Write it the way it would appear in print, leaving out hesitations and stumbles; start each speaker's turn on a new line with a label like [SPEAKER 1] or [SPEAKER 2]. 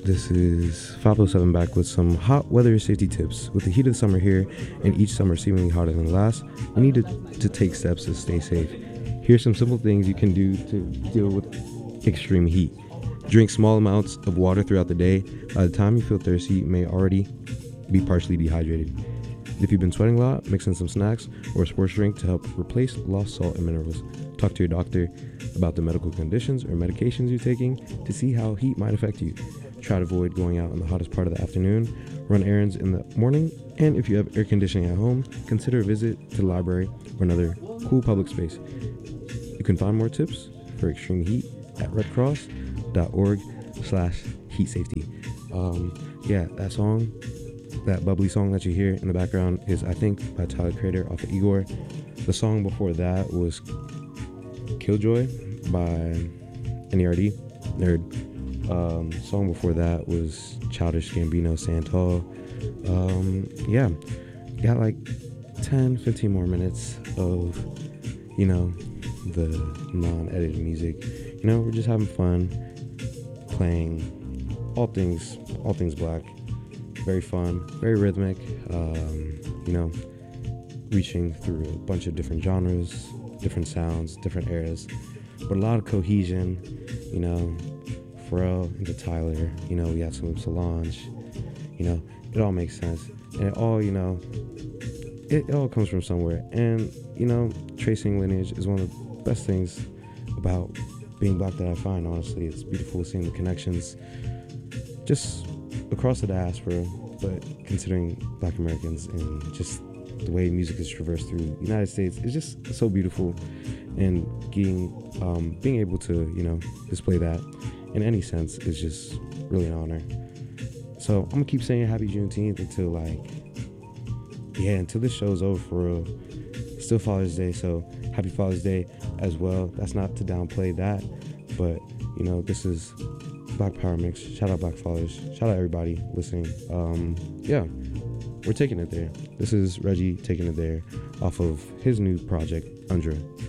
[SPEAKER 1] This is 507 back with some hot weather safety tips. With the heat of the summer here and each summer seemingly hotter than the last, we need to take steps to stay safe. Here's some simple things you can do to deal with extreme heat. Drink small amounts of water throughout the day. By the time you feel thirsty, you may already be partially dehydrated. If you've been sweating a lot, mix in some snacks or a sports drink to help replace lost salt and minerals. Talk to your doctor about the medical conditions or medications you're taking to see how heat might affect you. Try to avoid going out in the hottest part of the afternoon. Run errands in the morning. And if you have air conditioning at home, consider a visit to the library or another cool public space. You can find more tips for extreme heat at redcross.org/heat safety. That song, that bubbly song that you hear in the background is, I think, by Tyler Creator off of Igor. The song before that was Killjoy by NERD, Nerd. Song before that was Childish Gambino, Santal. Got like 10-15 more minutes of, the non-edited music. We're just having fun playing all things black. Very fun, very rhythmic, reaching through a bunch of different genres, different sounds, different eras, but a lot of cohesion, Pharrell into Tyler, we had some Solange, it all makes sense, and it all, it all comes from somewhere, and, tracing lineage is one of the best things about being black that I find, honestly. It's beautiful seeing the connections just across the diaspora, but considering Black Americans and just the way music is traversed through the United States is just so beautiful, and being able to, display that in any sense is just really an honor. So I'm gonna keep saying happy Juneteenth until this show's over for real. It's still Father's Day, so happy Father's Day as well. That's not to downplay that, but this is Black Power Mix. Shout out Black Fathers. Shout out everybody listening. We're taking it there. This is Reggie taking it there off of his new project, Undra.